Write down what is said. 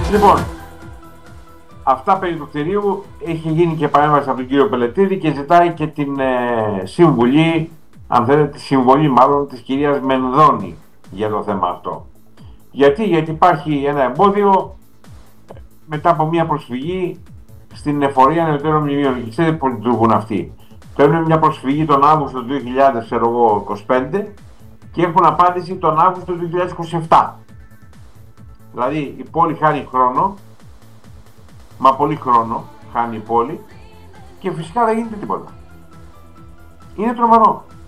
Λοιπόν, αυτά περί του κτηρίου. Έχει γίνει και παρέμβαση από τον κύριο Πελετήδη και ζητάει και την συμβουλή, αν θέλετε, τη συμβολή μάλλον της κυρίας Μενδώνη για το θέμα αυτό. Γιατί υπάρχει ένα εμπόδιο μετά από μια προσφυγή στην εφορία νεωτέρων μνημείων. Και ξέρετε πώς λειτουργούν αυτοί. Παίρνουν μια προσφυγή τον Αύγουστο του 2025 και έχουν απάντηση τον Αύγουστο του 2027. Δηλαδή η πόλη χάνει χρόνο, μα πολύ χρόνο χάνει η πόλη και φυσικά δεν γίνεται τίποτα. Είναι τρομερό.